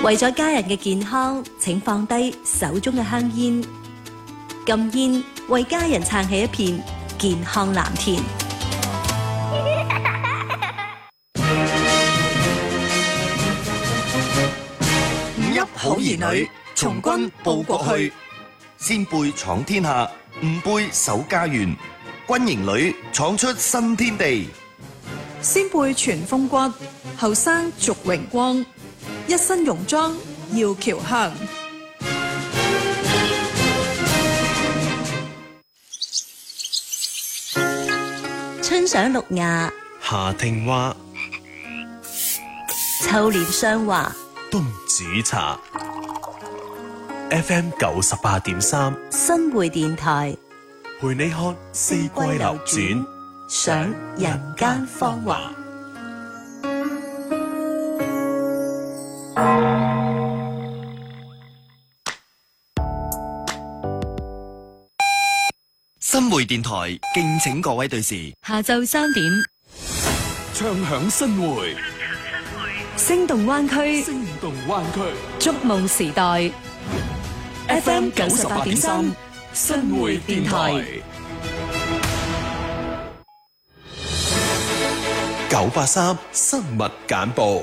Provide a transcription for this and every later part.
為咗家人嘅健康，請放低手中嘅香煙，禁煙，為家人撐起一片健康藍田。 五邑好兒女，從軍報國去。先輩闖天下，五輩守家園。軍營裏闖出新天地。 先輩傳風骨，後生續榮光。一身戎裝耀僑鄉。 春賞綠芽， 夏聽蛙， 秋臉霜華， 冬煮茶。FM 98.3， 新會電台， 陪你看四季流轉， 賞人間芳華。 新會電台敬請各位對視。 下晝3點， 唱響新會， 聲動灣區， 聲動灣區， 觸夢時代。FM 98.3，新會電台。 983新聞簡報。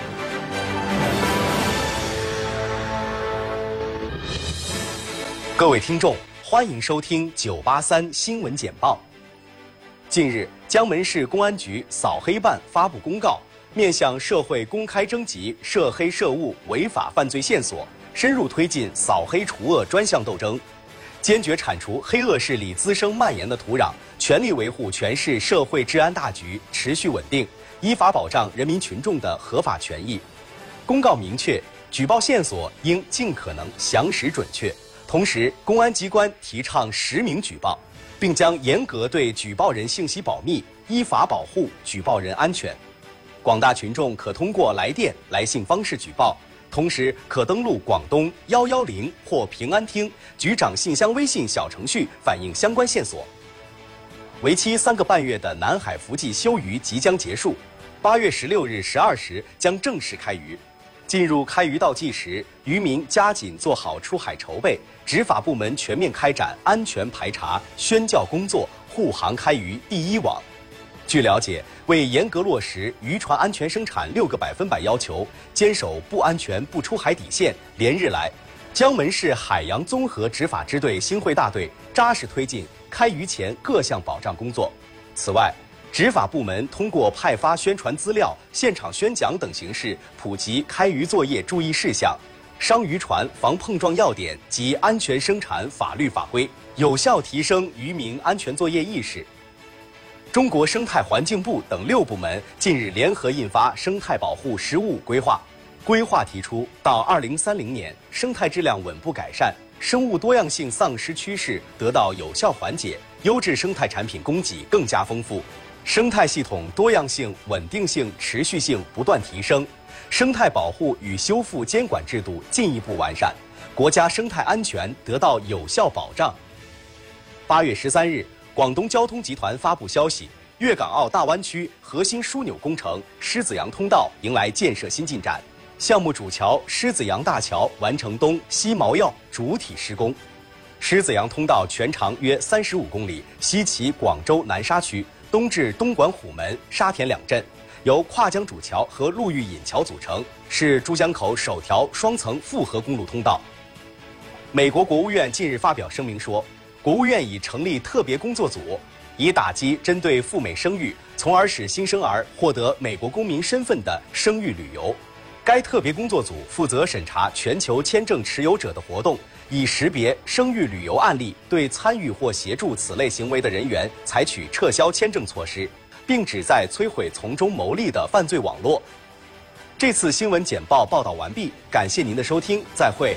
各位聽眾，歡迎收聽983新聞簡報。近日，江門市公安局掃黑辦發布公告，面向社會公開徵集涉黑涉誤違法犯罪線索，深入推進掃黑除惡專項鬥爭，堅決鏟除黑惡勢力滋生蔓延的土壤，全力維護全市社會治安大局持續穩定，依法保障人民群眾的合法權益。公告明確，舉報線索應盡可能詳實準確。同時，公安機關提倡實名舉報，並將嚴格對舉報人信息保密，依法保護舉報人安全。廣大群眾可通過來電、來信方式舉報，同時可登錄廣東110或平安廳局長信箱微信小程序反映相關線索。為期3個半月的南海伏季休漁即將結束，8月16日12時將正式開漁。進入開漁倒計時，漁民加緊做好出海籌備，執法部門全面開展安全排查、宣教工作，護航開漁第一網。據了解，為嚴格落實漁船安全生產6個100%要求，堅守不安全不出海底線，連日來，江門市海洋綜合執法支隊新會大隊扎實推進開漁前各項保障工作。此外，執法部門通過派發宣傳資料、現場宣講等形式，普及開漁作業注意事項、商漁船防碰撞要點及安全生產法律法規，有效提升漁民安全作業意識。中國生態環境部等6部門近日聯合印發《生態保護實務規劃》，規劃提出到2030年，生態質量穩步改善，生物多樣性喪失趨勢得到有效緩解，優質生態產品供給更加豐富。生態系統多樣性、穩定性、持續性不斷提升，生態保護與修復監管制度進一步完善，國家生態安全得到有效保障。8月13日，廣東交通集團發布消息，粵港澳大灣區核心樞紐工程獅子洋通道迎來建設新進展，項目主橋獅子洋大橋完成東西茅藥主體施工。獅子洋通道全長約35公里，西起廣州南沙區，東至東莞虎門、沙田2鎮，由跨江主橋和陸域引橋組成，是珠江口首條雙層複合公路通道。美國國務院近日發表聲明說，國務院已成立特別工作組，以打擊針對赴美生育，從而使新生兒獲得美國公民身份的生育旅遊。該特別工作組負責審查全球簽證持有者的活動，以識別生育旅遊案例，對參與或協助此類行為的人員採取撤銷簽證措施，並旨在摧毀從中牟利的犯罪網絡。這次新聞簡報報道完畢，感謝您的收聽，再會。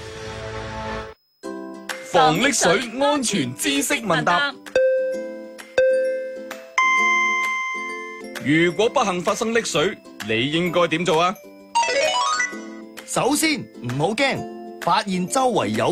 防溺水安全知識問答。如果不幸發生溺水，你應該點做啊？ 首先唔好驚，發現周圍有